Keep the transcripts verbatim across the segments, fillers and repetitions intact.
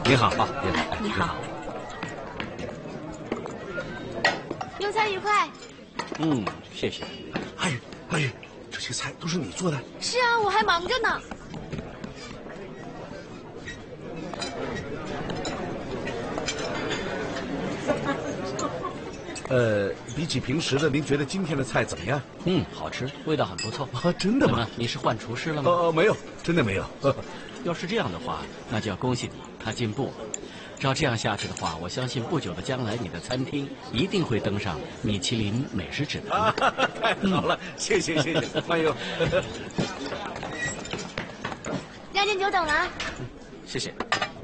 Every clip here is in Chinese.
你好啊，你好， 你好。用餐愉快。 嗯，谢谢。 阿玉，阿玉，这些菜都是你做的？ 是啊，我还忙着呢。 呃，比起平时的，您觉得今天的菜怎么样？ 嗯，好吃，味道很不错。 啊，真的吗？ 你是换厨师了吗？ 呃，没有，真的没有。 要是这样的话，那就要恭喜你，他进步了。照这样下去的话，我相信不久的将来，你的餐厅一定会登上米其林美食指南。 啊、太好了，嗯、谢谢谢谢，哎呦， 两点久等了啊。 嗯，谢谢。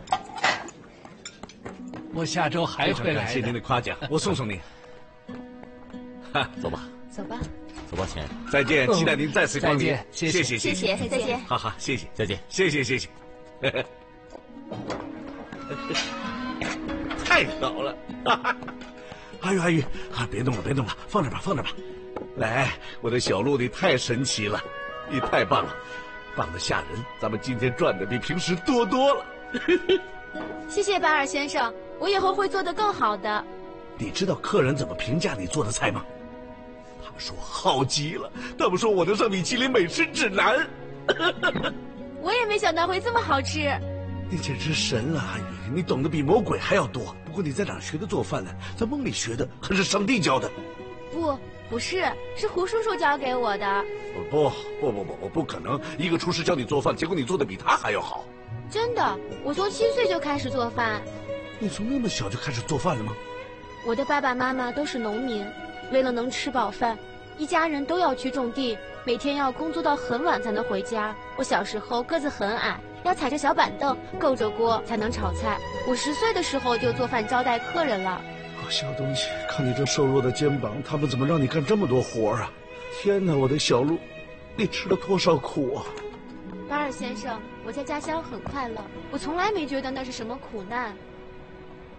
我下周还会来的。 感谢您的夸奖，我送送您。 走吧， 走吧， 走吧，亲爱的。 再见，期待您再次光临。 谢谢谢谢谢，再见。 好好，谢谢， 再见， 谢谢谢谢。太好了！阿玉阿玉啊，别动了别动了，放着吧放着吧。来，我的小鹿，你太神奇了，你太棒了，棒得吓人。咱们今天赚的比平时多多了。 谢谢巴尔先生，我以后会做得更好的。 你知道客人怎么评价你做的菜吗？他们说好极了，他们说我能上米其林美食指南。 我也没想到会这么好吃。 你简直神了，阿宇，你懂得比魔鬼还要多。不过你在哪儿学的做饭呢？在梦里学的，还是上帝教的？ 不，不是，是胡叔叔教给我的。 不不不不不，不可能！一个厨师教你做饭，结果你做的比他还要好。 真的，我从七岁就开始做饭。 你从那么小就开始做饭了吗？ 我的爸爸妈妈都是农民，为了能吃饱饭，一家人都要去种地，每天要工作到很晚才能回家。我小时候个子很矮，要踩着小板凳，够着锅才能炒菜。我十岁的时候就做饭招待客人了。 哦，小东西，看你这瘦弱的肩膀，他们怎么让你干这么多活啊？天哪，我的小鹿，你吃了多少苦啊？ 巴尔先生，我在家乡很快乐，我从来没觉得那是什么苦难。